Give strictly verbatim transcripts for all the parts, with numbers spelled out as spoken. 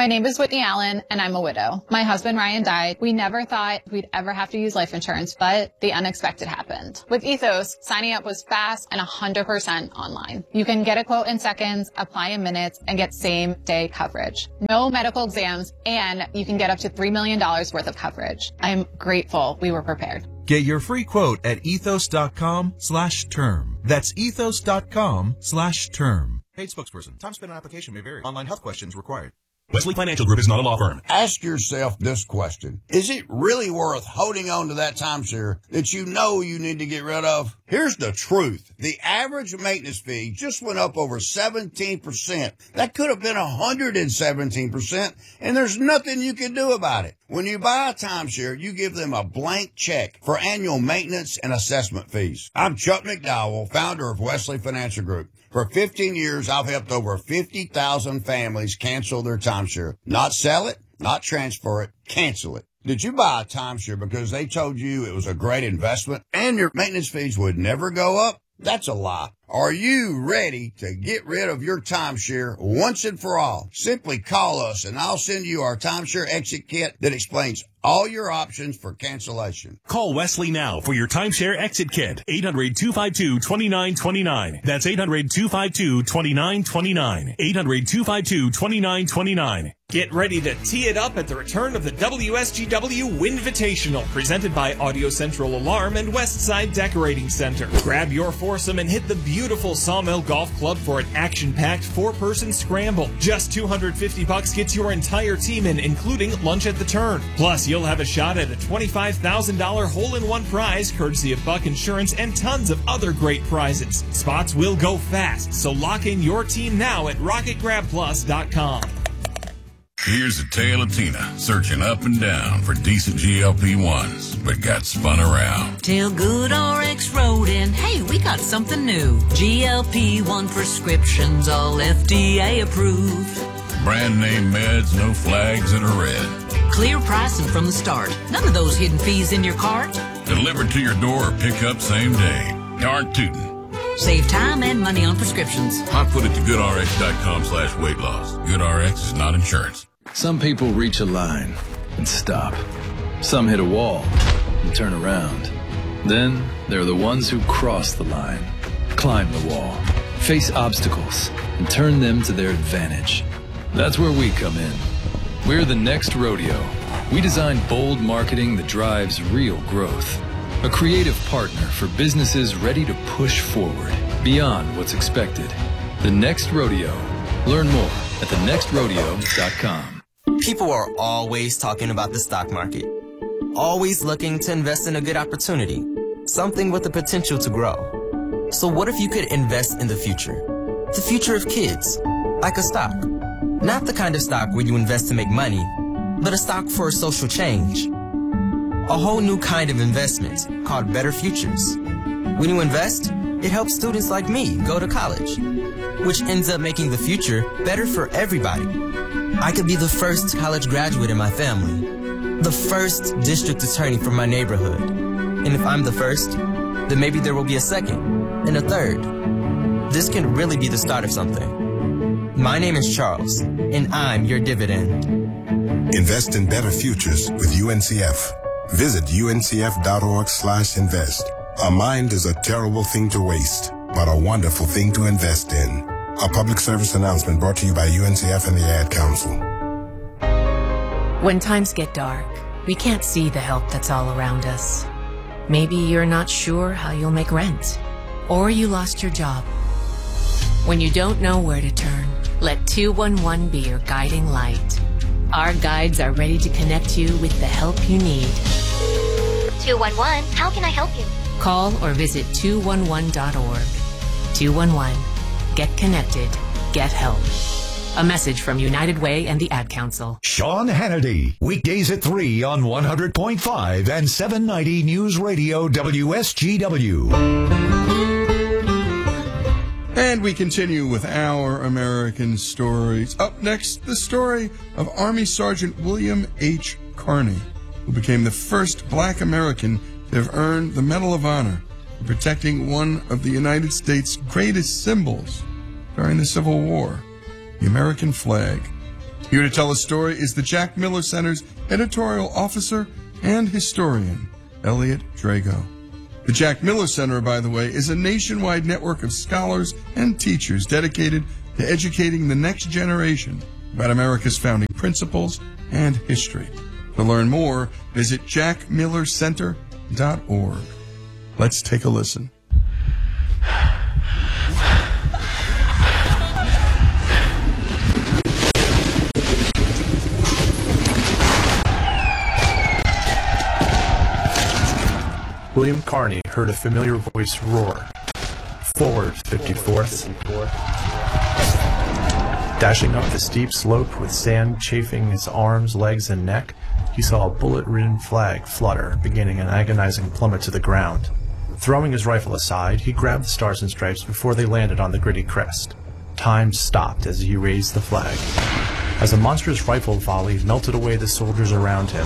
My name is Whitney Allen, and I'm a widow. My husband, Ryan, died. We never thought we'd ever have to use life insurance, but the unexpected happened. With Ethos, signing up was fast and one hundred percent online. You can get a quote in seconds, apply in minutes, and get same-day coverage. No medical exams, and you can get up to three million dollars worth of coverage. I'm grateful we were prepared. Get your free quote at ethos.com slash term. That's ethos.com slash term. Paid spokesperson. Time spent on application may vary. Online health questions required. Wesley Financial Group is not a law firm. Ask yourself this question. Is it really worth holding on to that timeshare that you know you need to get rid of? Here's the truth. The average maintenance fee just went up over seventeen percent. That could have been one hundred seventeen percent, and there's nothing you can do about it. When you buy a timeshare, you give them a blank check for annual maintenance and assessment fees. I'm Chuck McDowell, founder of Wesley Financial Group. For fifteen years, I've helped over fifty thousand families cancel their timeshare. Not sell it, not transfer it, cancel it. Did you buy a timeshare because they told you it was a great investment and your maintenance fees would never go up? That's a lie. Are you ready to get rid of your timeshare once and for all? Simply call us and I'll send you our timeshare exit kit that explains all your options for cancellation. Call Wesley now for your timeshare exit kit. eight hundred, two five two, two nine two nine. That's eight hundred, two five two, two nine two nine. eight hundred, two five two, two nine two nine. Get ready to tee it up at the return of the W S G W Winvitational, presented by Audio Central Alarm and Westside Decorating Center. Grab your foursome and hit the beautiful Sawmill Golf Club for an action-packed four-person scramble. Just two hundred fifty bucks gets your entire team in, including lunch at the turn. Plus, you'll have a shot at a twenty-five thousand dollars hole-in-one prize, courtesy of Buck Insurance, and tons of other great prizes. Spots will go fast, so lock in your team now at rocket grab plus dot com. Here's a tale of Tina searching up and down for decent G L P ones, but got spun around. Tell Good R X Road and hey, we got something new. G L P one prescriptions, all F D A approved. Brand name meds, no flags in a red. Clear pricing from the start. None of those hidden fees in your cart. Delivered to your door or pick up same day. Darn tootin'. Save time and money on prescriptions. I put it to goodrx.com slash weight loss. GoodRx is not insurance. Some people reach a line and stop. Some hit a wall and turn around. Then there are the ones who cross the line, climb the wall, face obstacles, and turn them to their advantage. That's where we come in. We're the next rodeo. We design bold marketing that drives real growth. A creative partner for businesses ready to push forward beyond what's expected. The Next Rodeo. Learn more at the next rodeo dot com. People are always talking about the stock market. Always looking to invest in a good opportunity. Something with the potential to grow. So what if you could invest in the future? The future of kids. Like a stock. Not the kind of stock where you invest to make money, but a stock for a social change. A whole new kind of investment called Better Futures. When you invest, it helps students like me go to college, which ends up making the future better for everybody. I could be the first college graduate in my family, the first district attorney from my neighborhood. And if I'm the first, then maybe there will be a second and a third. This can really be the start of something. My name is Charles, and I'm your dividend. Invest in better futures with U N C F. Visit uncf.org slash invest. A mind is a terrible thing to waste, but a wonderful thing to invest in. A public service announcement brought to you by U N C F and the Ad Council. When times get dark, we can't see the help that's all around us. Maybe you're not sure how you'll make rent, or you lost your job. When you don't know where to turn, let two one one be your guiding light. Our guides are ready to connect you with the help you need. two one one, how can I help you? Call or visit two one one dot org. two one one. Get connected. Get help. A message from United Way and the Ad Council. Sean Hannity, weekdays at three on one hundred point five and seven ninety News Radio W S G W. And we continue with our American stories. Up next, the story of Army Sergeant William H. Carney, who became the first black American to have earned the Medal of Honor for protecting one of the United States' greatest symbols during the Civil War, the American flag. Here to tell a story is the Jack Miller Center's editorial officer and historian, Elliot Drago. The Jack Miller Center, by the way, is a nationwide network of scholars and teachers dedicated to educating the next generation about America's founding principles and history. To learn more, visit jack miller center dot org. Let's take a listen. William Carney heard a familiar voice roar. Forward, fifty-fourth. Dashing up the steep slope with sand chafing his arms, legs, and neck, he saw a bullet-ridden flag flutter, beginning an agonizing plummet to the ground. Throwing his rifle aside, he grabbed the stars and stripes before they landed on the gritty crest. Time stopped as he raised the flag. As a monstrous rifle volley melted away the soldiers around him,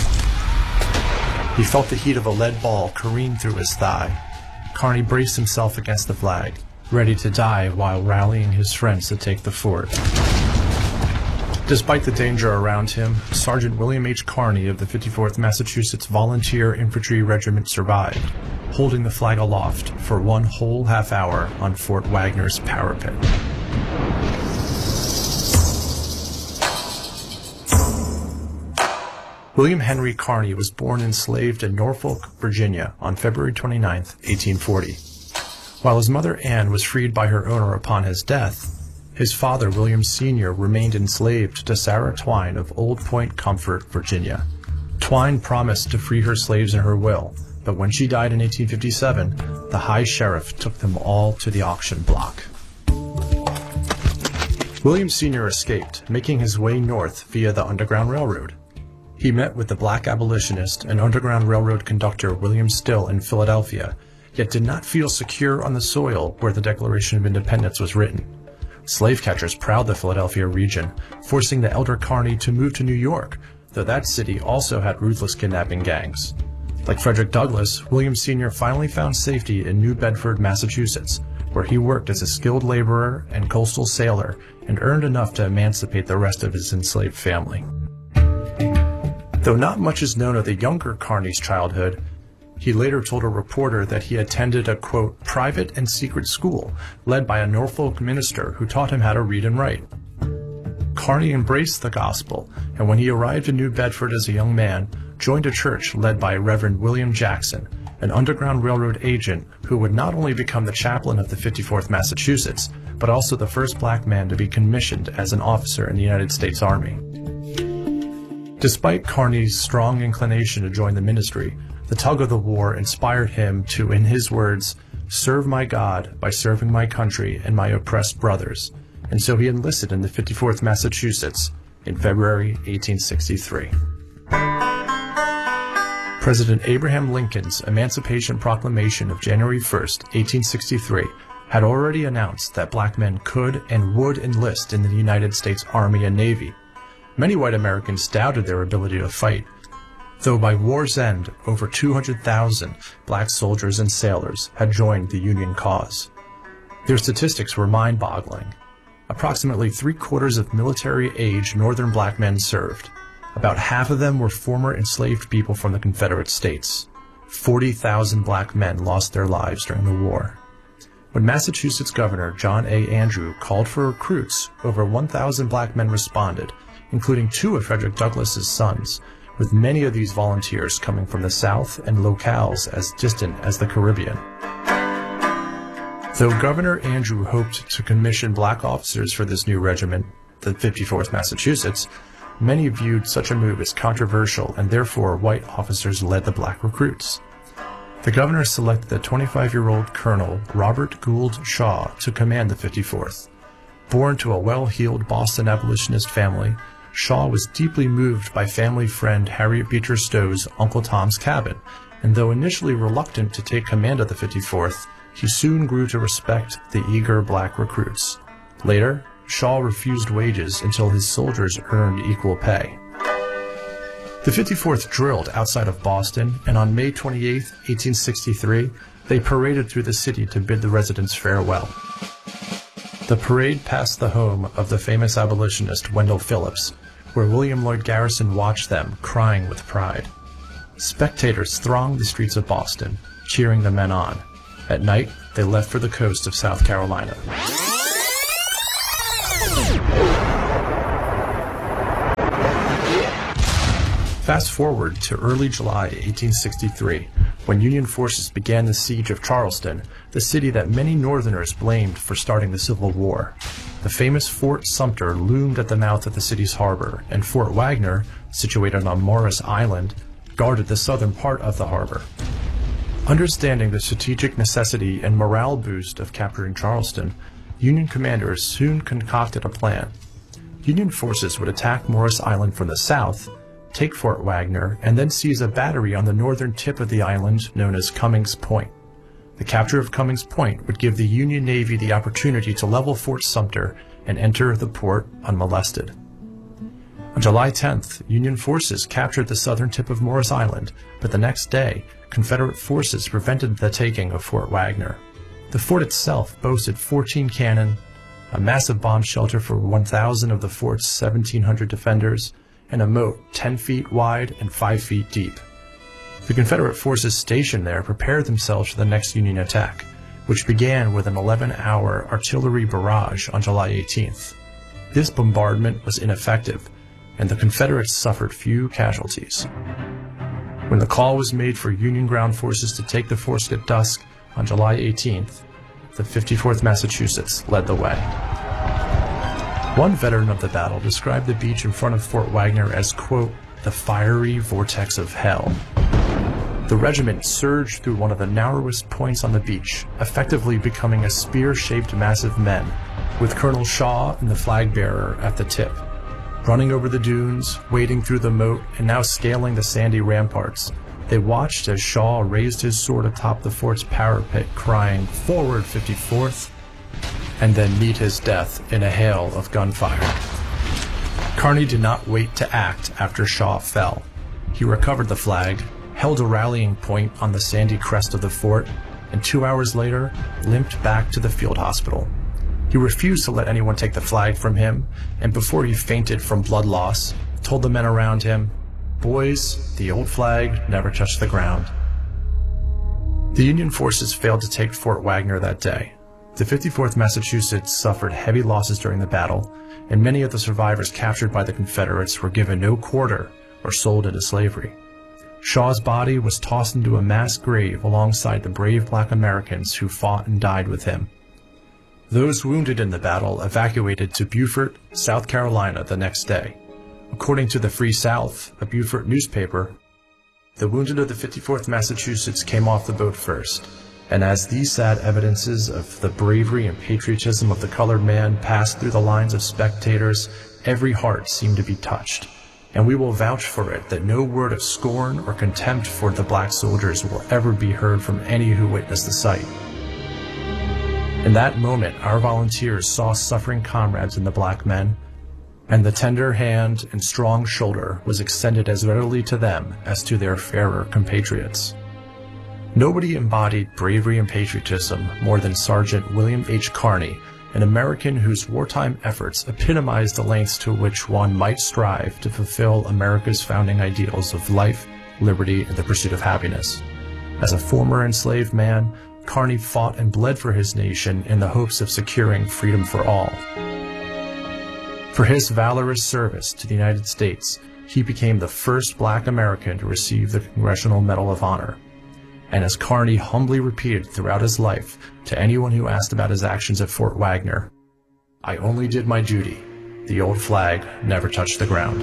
he felt the heat of a lead ball careen through his thigh. Carney braced himself against the flag, ready to die while rallying his friends to take the fort. Despite the danger around him, Sergeant William H. Carney of the fifty-fourth Massachusetts Volunteer Infantry Regiment survived, holding the flag aloft for one whole half hour on Fort Wagner's parapet. William Henry Carney was born enslaved in Norfolk, Virginia on February twenty-ninth, eighteen forty. While his mother Anne was freed by her owner upon his death, his father William Senior remained enslaved to Sarah Twine of Old Point Comfort, Virginia. Twine promised to free her slaves in her will, but when she died in eighteen fifty-seven, the High Sheriff took them all to the auction block. William Senior escaped, making his way north via the Underground Railroad. He met with the black abolitionist and Underground Railroad conductor William Still in Philadelphia, yet did not feel secure on the soil where the Declaration of Independence was written. Slave catchers prowled the Philadelphia region, forcing the elder Carney to move to New York, though that city also had ruthless kidnapping gangs. Like Frederick Douglass, William Senior finally found safety in New Bedford, Massachusetts, where he worked as a skilled laborer and coastal sailor and earned enough to emancipate the rest of his enslaved family. Though not much is known of the younger Carney's childhood, he later told a reporter that he attended a, quote, private and secret school led by a Norfolk minister who taught him how to read and write. Carney embraced the gospel, and when he arrived in New Bedford as a young man, joined a church led by Reverend William Jackson, an Underground Railroad agent who would not only become the chaplain of the fifty-fourth Massachusetts, but also the first black man to be commissioned as an officer in the United States Army. Despite Carney's strong inclination to join the ministry, the tug of the war inspired him to, in his words, serve my God by serving my country and my oppressed brothers, and so he enlisted in the fifty-fourth Massachusetts in February eighteen sixty-three. President Abraham Lincoln's Emancipation Proclamation of January first, eighteen sixty-three, had already announced that black men could and would enlist in the United States Army and Navy. Many white Americans doubted their ability to fight, though by war's end, over two hundred thousand black soldiers and sailors had joined the Union cause. Their statistics were mind-boggling. Approximately three-quarters of military-age northern black men served. About half of them were former enslaved people from the Confederate States. forty thousand black men lost their lives during the war. When Massachusetts Governor John A. Andrew called for recruits, over one thousand black men responded, including two of Frederick Douglass's sons, with many of these volunteers coming from the South and locales as distant as the Caribbean. Though Governor Andrew hoped to commission black officers for this new regiment, the fifty-fourth Massachusetts, many viewed such a move as controversial, and therefore white officers led the black recruits. The governor selected the twenty-five-year-old Colonel Robert Gould Shaw to command the fifty-fourth. Born to a well-heeled Boston abolitionist family, Shaw was deeply moved by family friend Harriet Beecher Stowe's Uncle Tom's Cabin, and though initially reluctant to take command of the fifty-fourth, he soon grew to respect the eager black recruits. Later, Shaw refused wages until his soldiers earned equal pay. The fifty-fourth drilled outside of Boston, and on May twenty-eighth, eighteen sixty-three, they paraded through the city to bid the residents farewell. The parade passed the home of the famous abolitionist Wendell Phillips, where William Lloyd Garrison watched them, crying with pride. Spectators thronged the streets of Boston, cheering the men on. At night, they left for the coast of South Carolina. Fast forward to early July eighteen sixty-three, when Union forces began the siege of Charleston, the city that many Northerners blamed for starting the Civil War. The famous Fort Sumter loomed at the mouth of the city's harbor, and Fort Wagner, situated on Morris Island, guarded the southern part of the harbor. Understanding the strategic necessity and morale boost of capturing Charleston, Union commanders soon concocted a plan. Union forces would attack Morris Island from the south, take Fort Wagner, and then seize a battery on the northern tip of the island known as Cummings Point. The capture of Cummings Point would give the Union Navy the opportunity to level Fort Sumter and enter the port unmolested. On July tenth, Union forces captured the southern tip of Morris Island, but the next day, Confederate forces prevented the taking of Fort Wagner. The fort itself boasted fourteen cannon, a massive bomb shelter for one thousand of the fort's seventeen hundred defenders, and a moat ten feet wide and five feet deep. The Confederate forces stationed there prepared themselves for the next Union attack, which began with an eleven-hour artillery barrage on July eighteenth. This bombardment was ineffective, and the Confederates suffered few casualties. When the call was made for Union ground forces to take the fort at dusk on July eighteenth, the fifty-fourth Massachusetts led the way. One veteran of the battle described the beach in front of Fort Wagner as, quote, the fiery vortex of hell. The regiment surged through one of the narrowest points on the beach, effectively becoming a spear-shaped mass of men, with Colonel Shaw and the flag bearer at the tip. Running over the dunes, wading through the moat, and now scaling the sandy ramparts, they watched as Shaw raised his sword atop the fort's parapet, crying, "Forward, fifty-fourth!" and then meet his death in a hail of gunfire. Kearny did not wait to act after Shaw fell. He recovered the flag, held a rallying point on the sandy crest of the fort, and two hours later, limped back to the field hospital. He refused to let anyone take the flag from him, and before he fainted from blood loss, told the men around him, "Boys, the old flag never touched the ground." The Union forces failed to take Fort Wagner that day. The fifty-fourth Massachusetts suffered heavy losses during the battle, and many of the survivors captured by the Confederates were given no quarter or sold into slavery. Shaw's body was tossed into a mass grave alongside the brave black Americans who fought and died with him. Those wounded in the battle evacuated to Beaufort, South Carolina the next day. According to the Free South, a Beaufort newspaper, the wounded of the fifty-fourth Massachusetts came off the boat first, and as these sad evidences of the bravery and patriotism of the colored man passed through the lines of spectators, every heart seemed to be touched. And we will vouch for it that no word of scorn or contempt for the black soldiers will ever be heard from any who witnessed the sight. In that moment, our volunteers saw suffering comrades in the black men, and the tender hand and strong shoulder was extended as readily to them as to their fairer compatriots. Nobody embodied bravery and patriotism more than Sergeant William H. Kearny, an American whose wartime efforts epitomized the lengths to which one might strive to fulfill America's founding ideals of life, liberty, and the pursuit of happiness. As a former enslaved man, Kearny fought and bled for his nation in the hopes of securing freedom for all. For his valorous service to the United States, he became the first black American to receive the Congressional Medal of Honor. And as Kearny humbly repeated throughout his life to anyone who asked about his actions at Fort Wagner, "I only did my duty. The old flag never touched the ground."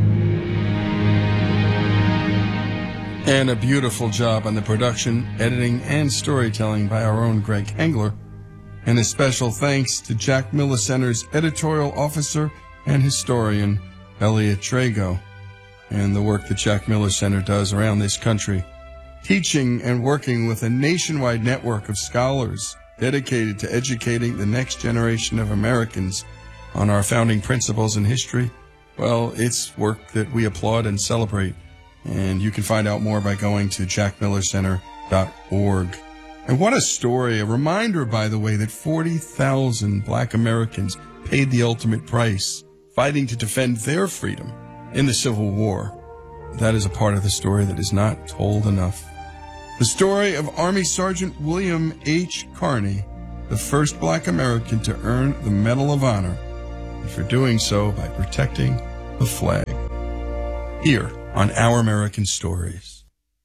And a beautiful job on the production, editing, and storytelling by our own Greg Hengler. And a special thanks to Jack Miller Center's editorial officer and historian, Elliot Trago, and the work that Jack Miller Center does around this country, teaching and working with a nationwide network of scholars dedicated to educating the next generation of Americans on our founding principles and history. Well, it's work that we applaud and celebrate, and you can find out more by going to jack miller center dot org. And what a story. A reminder, by the way, that forty thousand black Americans paid the ultimate price, fighting to defend their freedom in the Civil War. That is a part of the story that is not told enough. The story of Army Sergeant William H. Carney, the first black American to earn the Medal of Honor, and for doing so by protecting the flag. Here on Our American Stories.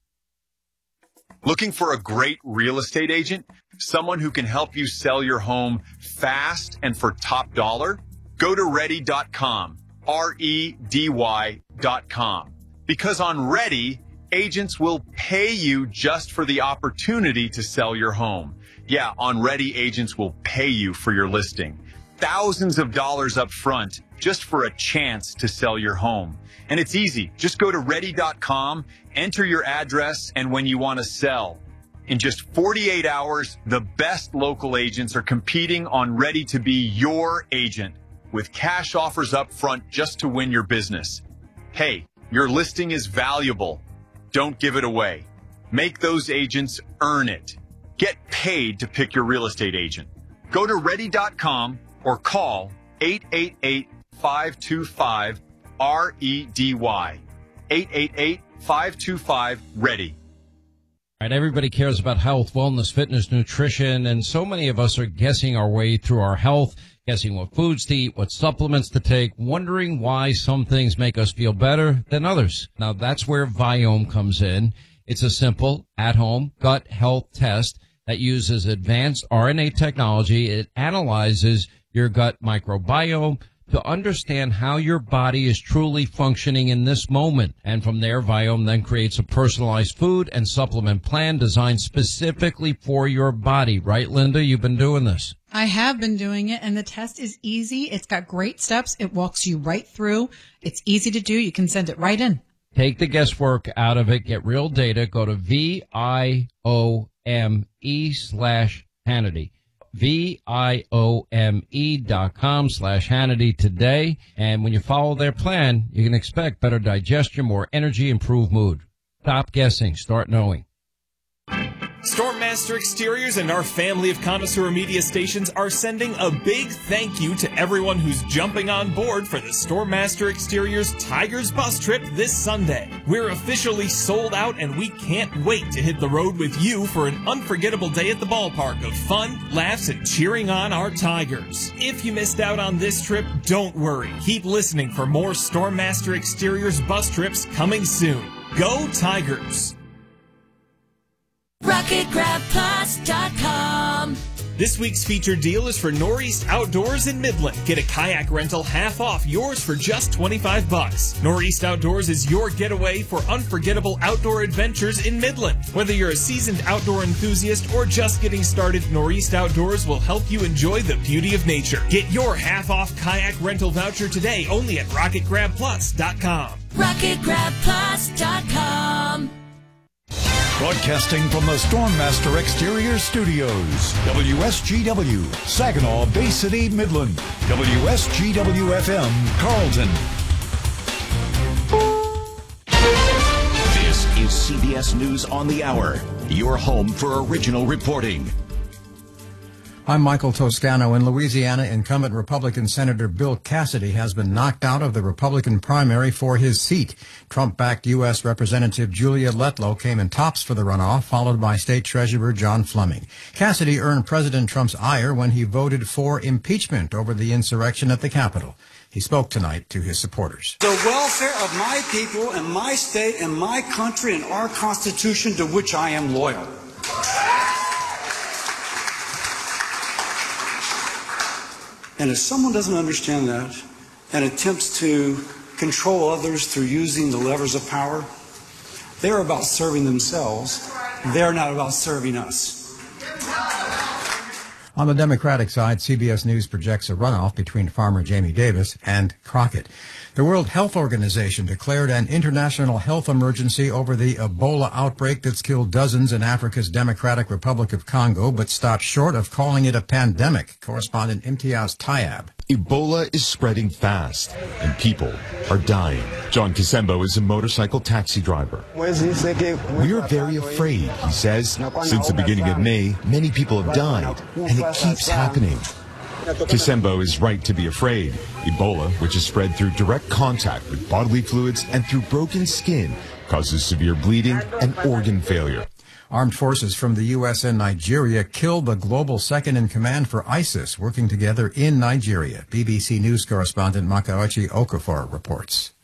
Looking for a great real estate agent? Someone who can help you sell your home fast and for top dollar? Go to ready dot com, R E D Y dot com. Because on Ready, agents will pay you just for the opportunity to sell your home. Yeah, on Ready, agents will pay you for your listing. Thousands of dollars up front just for a chance to sell your home. And it's easy. Just go to ready dot com, enter your address and when you want to sell. In just forty-eight hours, the best local agents are competing on Ready to be your agent with cash offers up front just to win your business. Hey, your listing is valuable. Don't give it away. Make those agents earn it. Get paid to pick your real estate agent. Go to ready dot com or call eight eight eight, five two five, R E D Y. eight eight eight, five two five, READY. All right, everybody cares about health, wellness, fitness, nutrition, and so many of us are guessing our way through our health, guessing what foods to eat, what supplements to take, wondering why some things make us feel better than others. Now, that's where Viome comes in. It's a simple, at-home gut health test that uses advanced R N A technology. It analyzes your gut microbiome to understand how your body is truly functioning in this moment. And from there, Viome then creates a personalized food and supplement plan designed specifically for your body. Right, Linda? You've been doing this. I have been doing it, and the test is easy. It's got great steps. It walks you right through. It's easy to do. You can send it right in. Take the guesswork out of it. Get real data. Go to V I O M E slash Hannity. V I O M E dot com slash Hannity today. And when you follow their plan, you can expect better digestion, more energy, improved mood. Stop guessing. Start knowing. Stormmaster Exteriors and our family of connoisseur media stations are sending a big thank you to everyone who's jumping on board for the Stormmaster Exteriors Tigers bus trip this Sunday. We're officially sold out and we can't wait to hit the road with you for an unforgettable day at the ballpark of fun, laughs, and cheering on our Tigers. If you missed out on this trip, don't worry. Keep listening for more Stormmaster Exteriors bus trips coming soon. Go Tigers! rocket grab plus dot com. This week's featured deal is for Northeast Outdoors in Midland. Get a kayak rental half off, yours for just twenty-five bucks. Northeast Outdoors is your getaway for unforgettable outdoor adventures in Midland. Whether you're a seasoned outdoor enthusiast or just getting started, Northeast Outdoors will help you enjoy the beauty of nature. Get your half off kayak rental voucher today only at rocket grab plus dot com. rocket grab plus dot com. Broadcasting from the Stormmaster Exterior Studios, W S G W, Saginaw, Bay City, Midland, W S G W F M, Carlton. This is C B S News on the Hour, your home for original reporting. I'm Michael Toscano. In Louisiana, incumbent Republican Senator Bill Cassidy has been knocked out of the Republican primary for his seat. Trump-backed U S Representative Julia Letlow came in tops for the runoff, followed by State Treasurer John Fleming. Cassidy earned President Trump's ire when he voted for impeachment over the insurrection at the Capitol. He spoke tonight to his supporters. The welfare of my people and my state and my country and our Constitution, to which I am loyal. And if someone doesn't understand that and attempts to control others through using the levers of power, they're about serving themselves. They're not about serving us. On the Democratic side, C B S News projects a runoff between farmer Jamie Davis and Crockett. The World Health Organization declared an international health emergency over the Ebola outbreak that's killed dozens in Africa's Democratic Republic of Congo, but stopped short of calling it a pandemic. Correspondent Imtiaz Tayab. Ebola is spreading fast, and people are dying. John Kisembo is a motorcycle taxi driver. We are very afraid, he says. Since the beginning of May, many people have died, and it keeps happening. Kisembo is right to be afraid. Ebola, which is spread through direct contact with bodily fluids and through broken skin, causes severe bleeding and organ failure. Armed forces from the U S and Nigeria killed the global second-in-command for ISIS, working together in Nigeria. B B C News correspondent Makaochi Okafor reports.